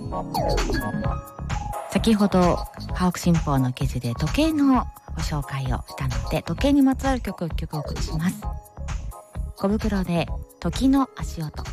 先ほど家屋新報の記事で時計のご紹介をしたので、時計にまつわる曲を1曲お送りします。小袋で時の足音。